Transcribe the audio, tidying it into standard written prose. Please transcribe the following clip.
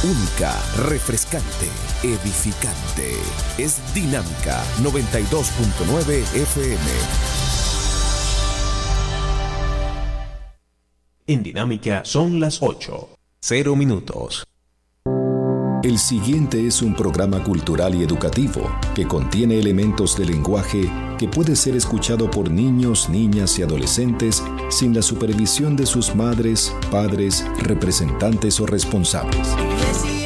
única, refrescante, edificante. Es Dinámica 92.9 FM. En Dinámica son las 8:00. El siguiente es un programa cultural y educativo que contiene elementos de lenguaje que puede ser escuchado por niños, niñas y adolescentes sin la supervisión de sus madres, padres, representantes o responsables.